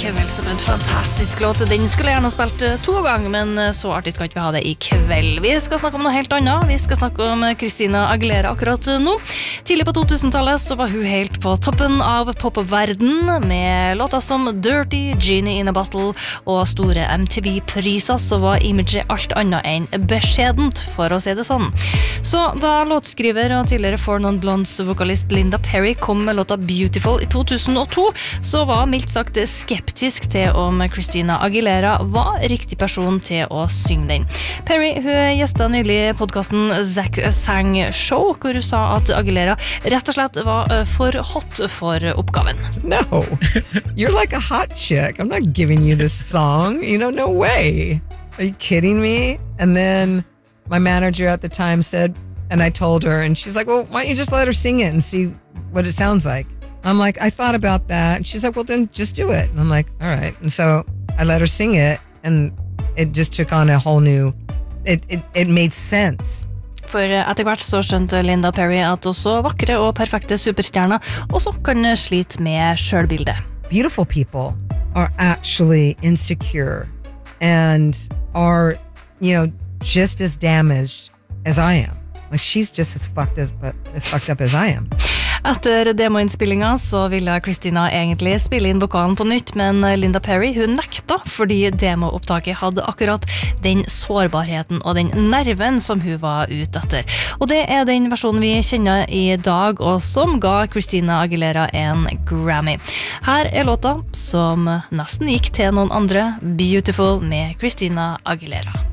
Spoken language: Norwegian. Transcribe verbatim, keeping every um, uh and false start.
vel som en fantastisk låt. Den skulle jeg gjerne ha spilt to ganger, men så artig skal ikke vi ha det i kveld. Vi skal snakke om noe helt annet. Vi skal snakke om Christina Aguilera akkurat nå. Tidlig på to-tusentallet så var hun helt på toppen av popverden med låter som Dirty, Genie in a Bottle og store M T V-priser, så var imaget alt annet enn beskjedent, for å si det sånn. Så da låtskriver og tidligere Four Non Blondes-vokalist Linda Perry kom med låta Beautiful i to tusen og to, så var mildt sagt skeptisk til om Christina Aguilera var riktig person til å synge den. Perry, hun gjestet nylig podcasten Zack Sang Show, hvor hun sa at Aguilera rett og slett var for hot for oppgaven. No, you're like a hot chick. I'm not giving you this song. You know, no way. Are you kidding me? And then my manager at the time said, and I told her, and she's like, well, why don't you just let her sing it and see what it sounds like? I'm like, I thought about that. And she's like, well, then just do it. And I'm like, all right. And so I let her sing it, and it just took on a whole new, it, it, it made sense. For etter hvert så skjønte Linda Perry at også vakre og perfekte superstjerner også kan slite med selvbildet. Beautiful people are actually insecure and are, you know, just as damaged as I am. Like, she's just as fucked, as, but, as fucked up as I am. Etter demoinnspillinga så ville Christina egentlig spille inn vokalen på nytt, men Linda Perry hun nekta fordi demoopptaket hadde akkurat den sårbarheten og den nerven som hun var ute etter. Og det er den versjonen vi kjenner i dag, og som ga Christina Aguilera en Grammy. Her er låta som nesten gikk til noen andre, Beautiful med Christina Aguilera.